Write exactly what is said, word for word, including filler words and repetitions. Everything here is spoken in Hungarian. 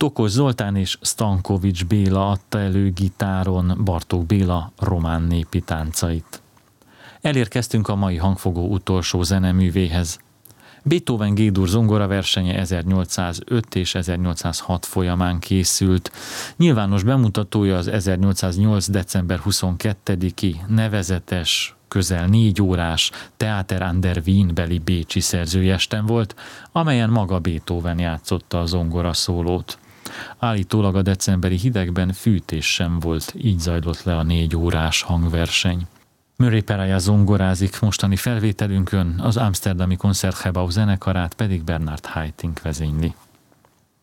Tokos Zoltán és Stankovics Béla adta elő gitáron Bartók Béla román népi táncait. Elérkeztünk a mai hangfogó utolsó zeneművéhez. Beethoven G-dur zongora versenye ezernyolcszázöt és ezernyolcszázhat folyamán készült. Nyilvános bemutatója az ezernyolcszáznyolc. december huszonkettediki nevezetes, közel négy órás Theater an der Wien beli bécsi szerzőjesten volt, amelyen maga Beethoven játszotta a zongora szólót. Állítólag a decemberi hidegben fűtés sem volt, így zajlott le a négy órás hangverseny. Murray Peraja zongorázik mostani felvételünkön, az amsterdami Concertgebouw zenekarát pedig Bernard Haitink vezényli.